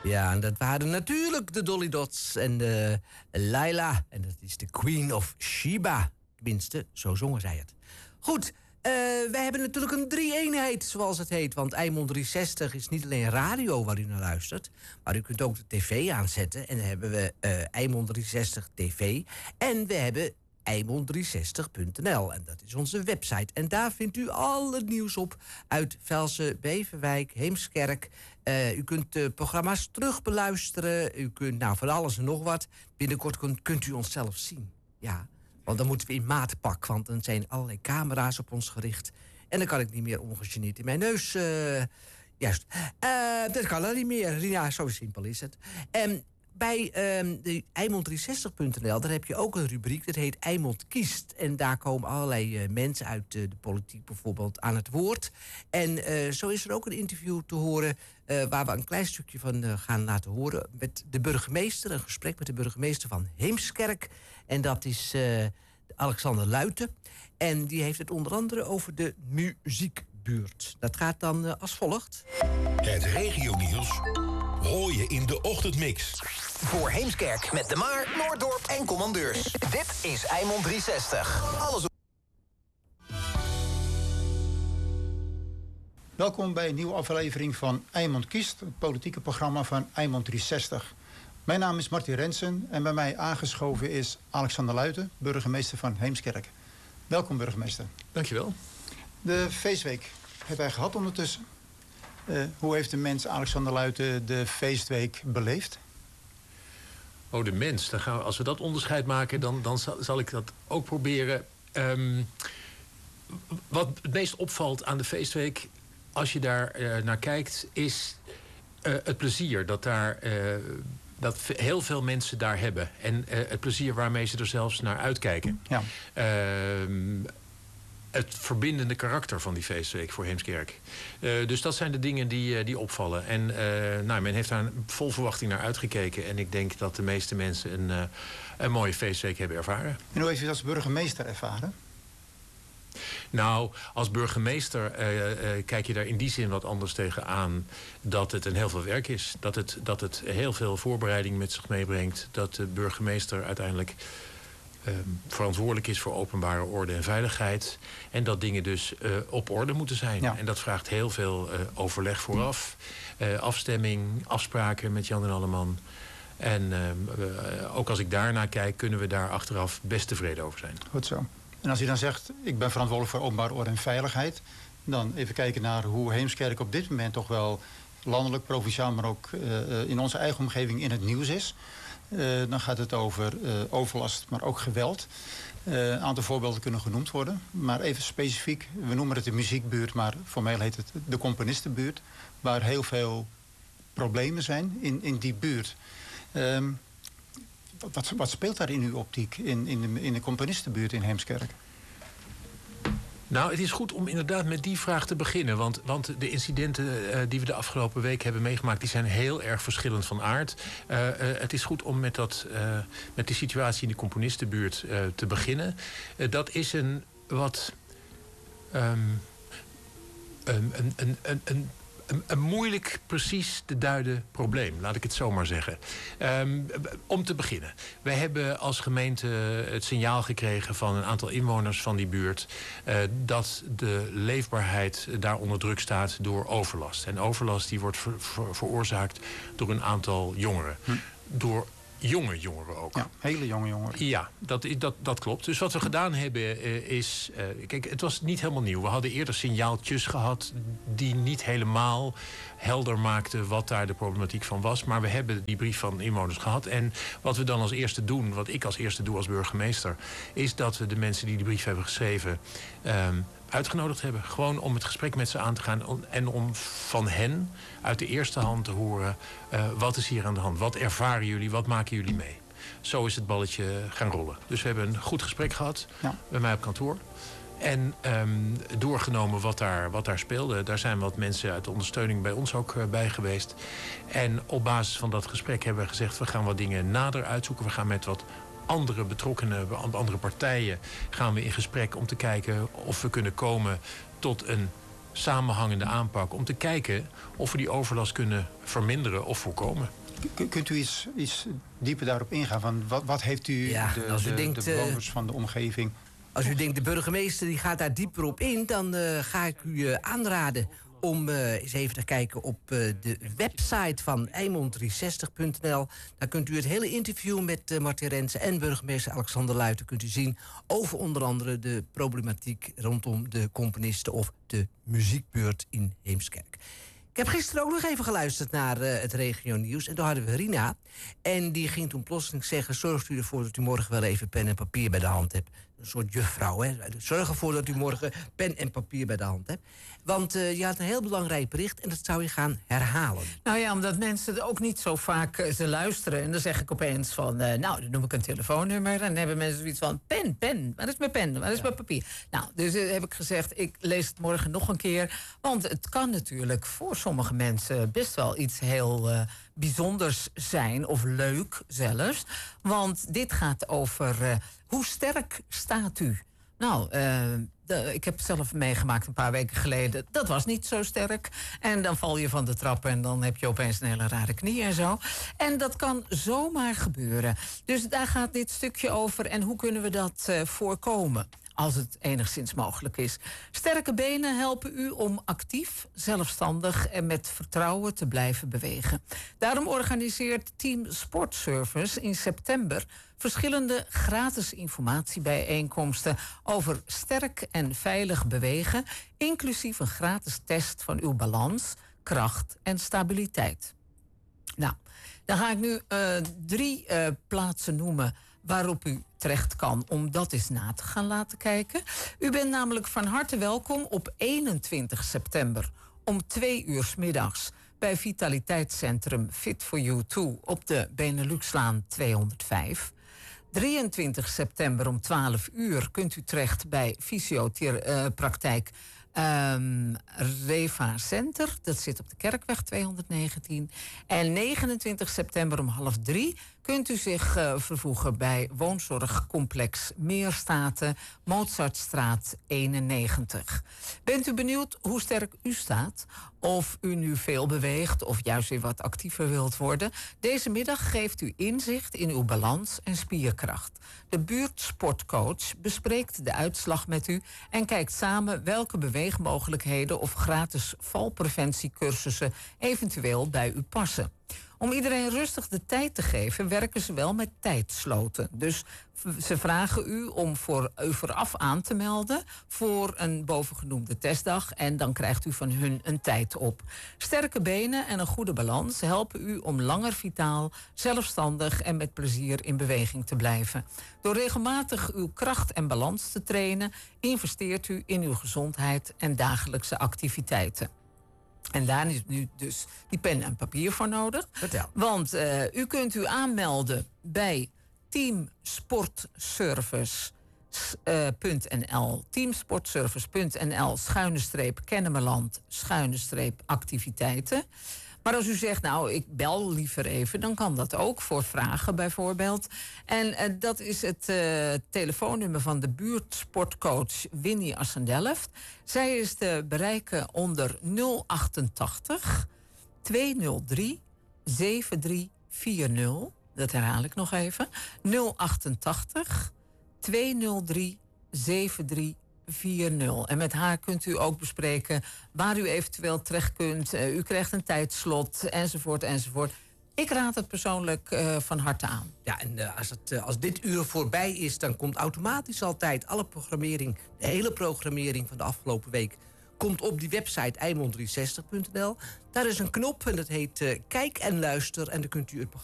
Ja, en dat waren natuurlijk de Dolly Dots en de Laila. En dat is de Queen of Sheba. Tenminste, zo zongen zij het. Goed, wij hebben natuurlijk een drie-eenheid, zoals het heet. Want Eimond 360 is niet alleen radio waar u naar luistert, maar u kunt ook de tv aanzetten. En dan hebben we Eimond 360 TV. En we hebben Eimond360.nl. En dat is onze website. En daar vindt u al het nieuws op uit Velsen, Beverwijk, Heemskerk. U kunt programma's terugbeluisteren. U kunt van alles en nog wat. Binnenkort kunt u onszelf zien. Ja, want dan moeten we in maatpak. Want dan zijn allerlei camera's op ons gericht. En dan kan ik niet meer ongegeneerd in mijn neus. Juist. Dat kan dan niet meer. Ja, zo simpel is het. Bij de Eimond360.nl, daar heb je ook een rubriek, dat heet Eimond kiest. En daar komen allerlei mensen uit de politiek bijvoorbeeld aan het woord. En zo is er ook een interview te horen waar we een klein stukje van gaan laten horen met de burgemeester. Een gesprek met de burgemeester van Heemskerk. En dat is Alexander Luiten. En die heeft het onder andere over de muziekbuurt. Dat gaat dan als volgt. Het regionieuws hoor je in de ochtendmix. Voor Heemskerk met De Maar, Noorddorp en Commandeurs. Dit is Eimond 360. Alles op. Welkom bij een nieuwe aflevering van Eimond kiest, het politieke programma van Eimond 360. Mijn naam is Martin Rensen en bij mij aangeschoven is Alexander Luiten, burgemeester van Heemskerk. Welkom, burgemeester. Dankjewel. De feestweek hebben wij gehad ondertussen. Hoe heeft de mens Alexander Luiten de feestweek beleefd? Oh, de mens. Dan gaan we, als we dat onderscheid maken, dan zal ik dat ook proberen. Wat het meest opvalt aan de feestweek, als je daar naar kijkt, is het plezier dat heel veel mensen daar hebben. En het plezier waarmee ze er zelfs naar uitkijken. Ja. Het verbindende karakter van die feestweek voor Heemskerk. Dus dat zijn de dingen die opvallen. En men heeft daar vol verwachting naar uitgekeken. En ik denk dat de meeste mensen een mooie feestweek hebben ervaren. En hoe heeft u dat als burgemeester ervaren? Nou, als burgemeester kijk je daar in die zin wat anders tegenaan. Dat het een heel veel werk is. Dat het heel veel voorbereiding met zich meebrengt. Dat de burgemeester uiteindelijk verantwoordelijk is voor openbare orde en veiligheid. En dat dingen dus op orde moeten zijn. Ja. En dat vraagt heel veel overleg vooraf. Afstemming, afspraken met Jan en Alleman. En ook als ik daarnaar kijk, kunnen we daar achteraf best tevreden over zijn. Goed zo. En als u dan zegt, ik ben verantwoordelijk voor openbare orde en veiligheid. Dan even kijken naar hoe Heemskerk op dit moment toch wel landelijk, provinciaal, maar ook in onze eigen omgeving in het nieuws is. Dan gaat het over overlast, maar ook geweld. Een aantal voorbeelden kunnen genoemd worden. Maar even specifiek, we noemen het de muziekbuurt, maar formeel heet het de componistenbuurt. Waar heel veel problemen zijn in die buurt. Wat speelt daar in uw optiek in de componistenbuurt in Heemskerk? Nou, het is goed om inderdaad met die vraag te beginnen. Want de incidenten die we de afgelopen week hebben meegemaakt, die zijn heel erg verschillend van aard. Het is goed om met de situatie in de componistenbuurt te beginnen. Dat is een wat een moeilijk precies te duiden probleem, laat ik het zo maar zeggen. Om te beginnen. Wij hebben als gemeente het signaal gekregen van een aantal inwoners van die buurt dat de leefbaarheid daar onder druk staat door overlast. En overlast die wordt veroorzaakt door een aantal jongeren. Door jonge jongeren ook. Ja, hele jonge jongeren. Ja, dat klopt. Dus wat we gedaan hebben is... kijk, het was niet helemaal nieuw. We hadden eerder signaaltjes gehad die niet helemaal helder maakten wat daar de problematiek van was. Maar we hebben die brief van inwoners gehad. En wat we dan als eerste doen, wat ik als eerste doe als burgemeester, is dat we de mensen die brief hebben geschreven uitgenodigd hebben. Gewoon om het gesprek met ze aan te gaan en om van hen uit de eerste hand te horen wat is hier aan de hand? Wat ervaren jullie? Wat maken jullie mee? Zo is het balletje gaan rollen. Dus we hebben een goed gesprek gehad bij mij op kantoor. En doorgenomen wat daar speelde. Daar zijn wat mensen uit de ondersteuning bij ons ook bij geweest. En op basis van dat gesprek hebben we gezegd, we gaan wat dingen nader uitzoeken. We gaan met wat andere betrokkenen, andere partijen gaan we in gesprek om te kijken of we kunnen komen tot een samenhangende aanpak om te kijken of we die overlast kunnen verminderen of voorkomen. Kunt u iets dieper daarop ingaan? Van wat heeft u de bewoners van de omgeving? Als u denkt, de burgemeester die gaat daar dieper op in, dan ga ik u aanraden om eens even te kijken op de website van Eimond360.nl. Daar kunt u het hele interview met Martin Rensen en burgemeester Alexander Luiten kunt u zien over onder andere de problematiek rondom de componisten of de muziekbeurt in Heemskerk. Ik heb gisteren ook nog even geluisterd naar het regionieuws. En toen hadden we Rina. En die ging toen plotseling zeggen, zorgt u ervoor dat u morgen wel even pen en papier bij de hand hebt. Een soort juffrouw, hè. Zorg ervoor dat u morgen pen en papier bij de hand hebt. Want je had een heel belangrijk bericht en dat zou je gaan herhalen. Nou ja, omdat mensen ook niet zo vaak ze luisteren. En dan zeg ik opeens van, nou, dan noem ik een telefoonnummer. En dan hebben mensen zoiets van, pen, waar is mijn pen? Waar is mijn papier? Nou, dus heb ik gezegd, ik lees het morgen nog een keer. Want het kan natuurlijk voor sommige mensen best wel iets heel bijzonders zijn. Of leuk zelfs. Want dit gaat over, hoe sterk staat u? Nou, ik heb het zelf meegemaakt een paar weken geleden. Dat was niet zo sterk. En dan val je van de trap en dan heb je opeens een hele rare knie en zo. En dat kan zomaar gebeuren. Dus daar gaat dit stukje over. En hoe kunnen we dat voorkomen? Als het enigszins mogelijk is. Sterke benen helpen u om actief, zelfstandig en met vertrouwen te blijven bewegen. Daarom organiseert Team Sportservice in september verschillende gratis informatiebijeenkomsten over sterk en veilig bewegen, inclusief een gratis test van uw balans, kracht en stabiliteit. Nou, dan ga ik nu 3 plaatsen noemen waarop u terecht kan om dat eens na te gaan laten kijken. U bent namelijk van harte welkom op 21 september om 2 uur 's middags bij Vitaliteitscentrum Fit for You 2 op de Beneluxlaan 205. 23 september om 12 uur kunt u terecht bij fysiopraktijk Reva Center. Dat zit op de Kerkweg 219. En 29 september om 2:30 kunt u zich vervoegen bij woonzorgcomplex Meerstaten, Mozartstraat 91. Bent u benieuwd hoe sterk u staat? Of u nu veel beweegt of juist weer wat actiever wilt worden? Deze middag geeft u inzicht in uw balans en spierkracht. De buurtsportcoach bespreekt de uitslag met u en kijkt samen welke beweegmogelijkheden of gratis valpreventiecursussen eventueel bij u passen. Om iedereen rustig de tijd te geven, werken ze wel met tijdsloten. Dus ze vragen u om vooraf aan te melden voor een bovengenoemde testdag. En dan krijgt u van hun een tijd op. Sterke benen en een goede balans helpen u om langer vitaal, zelfstandig en met plezier in beweging te blijven. Door regelmatig uw kracht en balans te trainen, investeert u in uw gezondheid en dagelijkse activiteiten. En daar is nu dus die pen en papier voor nodig. Vertel. Want u kunt u aanmelden bij teamsportservice.nl. Teamsportservice.nl/Kennemerland/activiteiten. Maar als u zegt, nou, ik bel liever even, dan kan dat ook voor vragen bijvoorbeeld. En dat is het telefoonnummer van de buurtsportcoach Winnie Assendelft. Zij is te bereiken onder 088 203 7340. Dat herhaal ik nog even. 088 203 7340. En met haar kunt u ook bespreken waar u eventueel terecht kunt. U krijgt een tijdslot, enzovoort, enzovoort. Ik raad het persoonlijk van harte aan. Ja, en als dit uur voorbij is, dan komt automatisch altijd alle programmering, de hele programmering van de afgelopen week, komt op die website Eimond360.nl. Daar is een knop en dat heet Kijk en Luister. En dan kunt u het programma